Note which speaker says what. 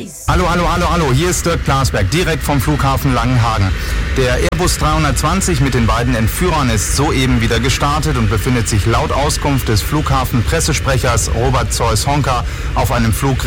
Speaker 1: Hallo, hier ist Dirk Plasberg, direkt vom Flughafen Langenhagen. Der Airbus 320 mit den beiden Entführern ist soeben wieder gestartet und befindet sich laut Auskunft des Flughafenpressesprechers Robert Zeus-Honka auf einem Flug